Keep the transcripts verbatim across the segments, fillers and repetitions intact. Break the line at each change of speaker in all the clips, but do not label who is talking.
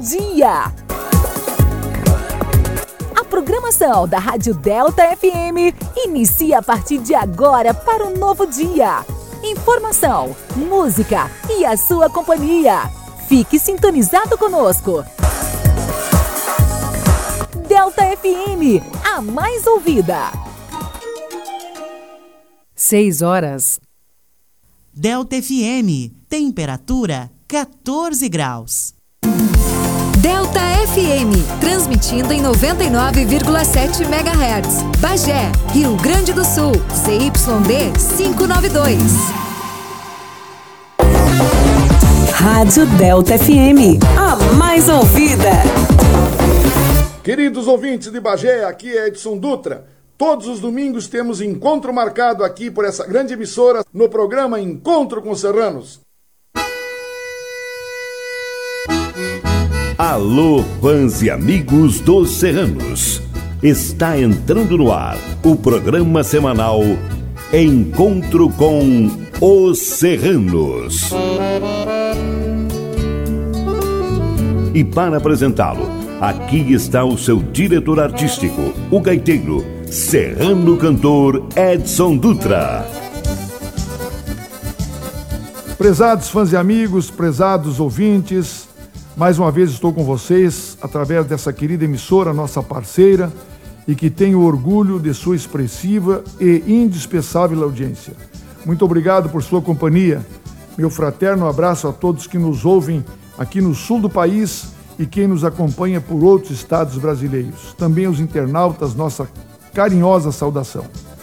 dia. A programação da Rádio Delta F M inicia a partir de agora para um novo dia. Informação, música e a sua companhia. Fique sintonizado conosco. Delta F M, a mais ouvida.
Seis horas.
Delta F M, temperatura quatorze graus.
Delta F M, transmitindo em noventa e nove vírgula sete megahertz. Bagé, Rio Grande do Sul, Z Y D quinhentos e noventa e dois.
Rádio Delta F M, a mais ouvida.
Queridos ouvintes de Bagé, aqui é Edson Dutra. Todos os domingos temos encontro marcado aqui por essa grande emissora no programa Encontro com Serranos.
Alô, fãs e amigos dos Serranos. Está entrando no ar o programa semanal Encontro com os Serranos. E para apresentá-lo, aqui está o seu diretor artístico, o gaiteiro, serrano cantor Edson Dutra.
Prezados fãs e amigos, prezados ouvintes, mais uma vez estou com vocês através dessa querida emissora, nossa parceira, e que tenho orgulho de sua expressiva e indispensável audiência. Muito obrigado por sua companhia. Meu fraterno abraço a todos que nos ouvem aqui no sul do país e quem nos acompanha por outros estados brasileiros. Também os internautas, nossa carinhosa saudação.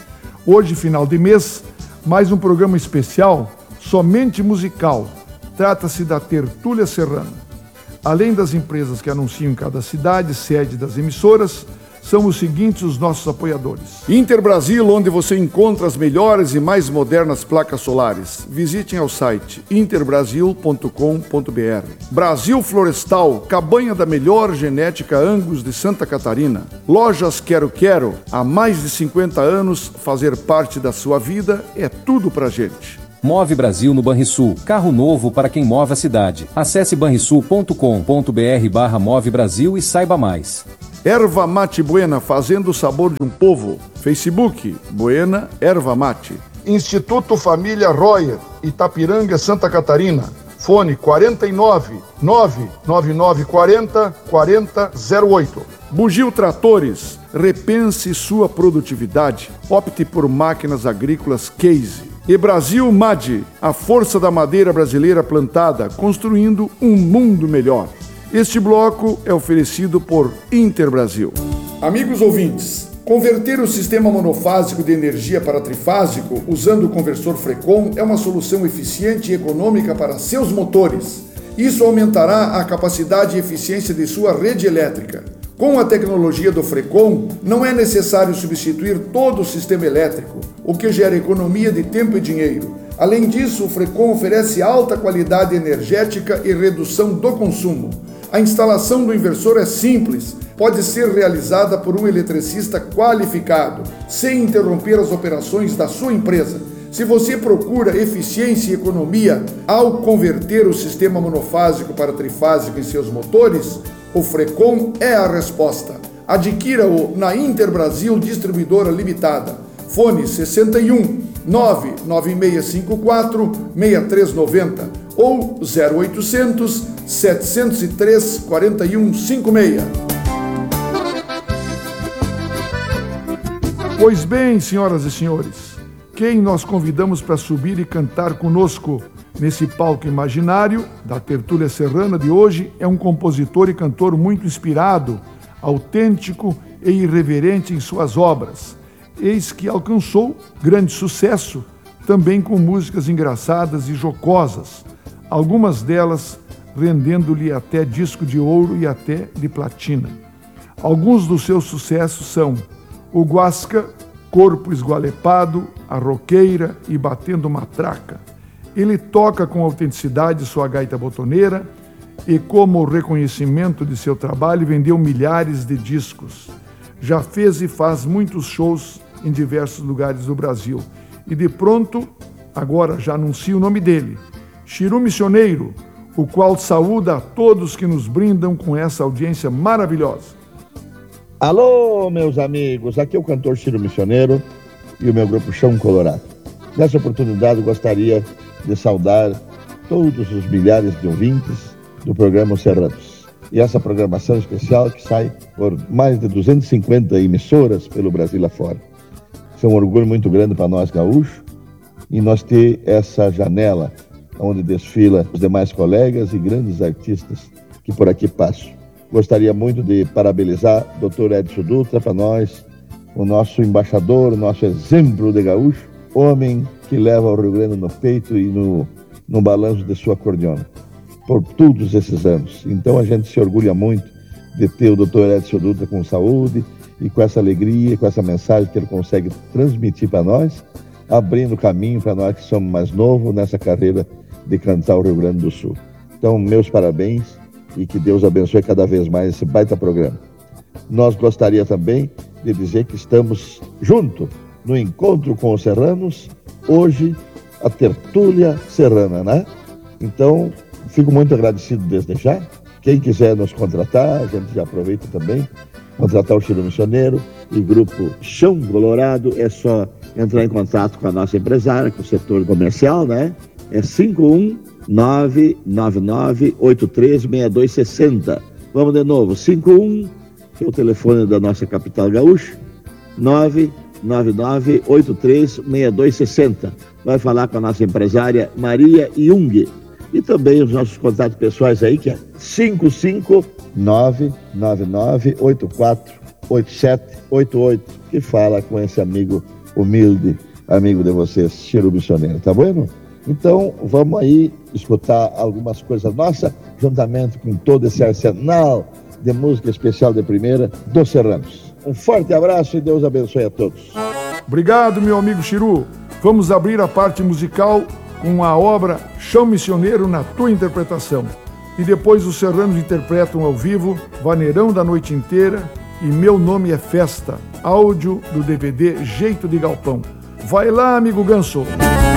Hoje, final de mês, mais um programa especial, somente musical. Trata-se da Tertúlia Serrana. Além das empresas que anunciam em cada cidade, sede das emissoras, são os seguintes os nossos apoiadores. Inter Brasil, onde você encontra as melhores e mais modernas placas solares. Visitem ao site inter brasil ponto com ponto b r. Brasil Florestal, cabanha da melhor genética Angus de Santa Catarina. Lojas Quero Quero, há mais de cinquenta anos, fazer parte da sua vida é tudo pra gente.
Move Brasil no Banrisul, carro novo para quem move a cidade. Acesse banrisul ponto com ponto b r barra Move Brasil e saiba mais.
Erva Mate Buena, fazendo o sabor de um povo. Facebook, Buena Erva Mate. Instituto Família Royer, Itapiranga, Santa Catarina. Fone quarenta e nove, nove nove nove quarenta, quarenta zero oito. Bugio Tratores, repense sua produtividade. Opte por máquinas agrícolas Case. E Brasil M A D, a força da madeira brasileira plantada, construindo um mundo melhor. Este bloco é oferecido por Inter Brasil. Amigos ouvintes, converter o sistema monofásico de energia para trifásico usando o conversor Frecon é uma solução eficiente e econômica para seus motores. Isso aumentará a capacidade e eficiência de sua rede elétrica. Com a tecnologia do Frecon, não é necessário substituir todo o sistema elétrico, o que gera economia de tempo e dinheiro. Além disso, o Frecon oferece alta qualidade energética e redução do consumo. A instalação do inversor é simples, pode ser realizada por um eletricista qualificado, sem interromper as operações da sua empresa. Se você procura eficiência e economia ao converter o sistema monofásico para trifásico em seus motores, o Frecon é a resposta. Adquira-o na Inter Brasil Distribuidora Limitada. Fone sessenta e um, nove nove seis cinco quatro, seis três nove zero ou zero oitocentos, setecentos e três, quarenta e um cinquenta e seis. Pois bem, senhoras e senhores, quem nós convidamos para subir e cantar conosco nesse palco imaginário da Tertúlia Serrana de hoje é um compositor e cantor muito inspirado, autêntico e irreverente em suas obras. Eis que alcançou grande sucesso também com músicas engraçadas e jocosas, algumas delas rendendo-lhe até disco de ouro e até de platina. Alguns dos seus sucessos são O Guasca, Corpo Esgualepado, A Roqueira e Batendo Matraca. Ele toca com autenticidade sua gaita botoneira e, como reconhecimento de seu trabalho, vendeu milhares de discos. Já fez e faz muitos shows em diversos lugares do Brasil. E de pronto, agora já anuncia o nome dele, Chiru Missioneiro, o qual saúda a todos que nos brindam com essa audiência maravilhosa.
Alô, meus amigos, aqui é o cantor Ciro Missioneiro e o meu grupo Chão Colorado. Nessa oportunidade, eu gostaria de saudar todos os milhares de ouvintes do programa Os Serranos. E essa programação especial que sai por mais de duzentas e cinquenta emissoras pelo Brasil afora. Isso é um orgulho muito grande para nós gaúchos e nós ter essa janela onde desfila os demais colegas e grandes artistas que por aqui passam. Gostaria muito de parabenizar o doutor Edson Dutra para nós, o nosso embaixador, o nosso exemplo de gaúcho, homem que leva o Rio Grande no peito e no, no balanço de sua cordiona, por todos esses anos. Então a gente se orgulha muito de ter o doutor Edson Dutra com saúde e com essa alegria, com essa mensagem que ele consegue transmitir para nós, abrindo caminho para nós que somos mais novos nessa carreira de cantar o Rio Grande do Sul. Então, meus parabéns e que Deus abençoe cada vez mais esse baita programa. Nós gostaria também de dizer que estamos juntos no Encontro com os Serranos, hoje a tertúlia serrana, né? Então, fico muito agradecido desde já. Quem quiser nos contratar, a gente já aproveita também, contratar o Ciro Missioneiro e grupo Chão Colorado, é só entrar em contato com a nossa empresária, com o setor comercial, né? É cinco um nove nove nove oito três seis dois seis zero. Vamos de novo, cinco um, que é o telefone da nossa capital gaúcha, nove nove nove oito três seis dois seis zero. Vai falar com a nossa empresária Maria Jung. E também os nossos contatos pessoais aí, que é cinco cinco nove nove nove oito quatro oito sete oito oito, que fala com esse amigo humilde, amigo de vocês, Ciro Missioneiro, tá bom? Então, vamos aí escutar algumas coisas nossas, juntamente com todo esse arsenal de música especial de primeira dos Serranos. Um forte abraço e Deus abençoe a todos.
Obrigado, meu amigo Chiru. Vamos abrir a parte musical com a obra Chão Missioneiro na tua interpretação. E depois os Serranos interpretam ao vivo Vaneirão da Noite Inteira e Meu Nome é Festa, áudio do D V D Jeito de Galpão. Vai lá, amigo Ganso.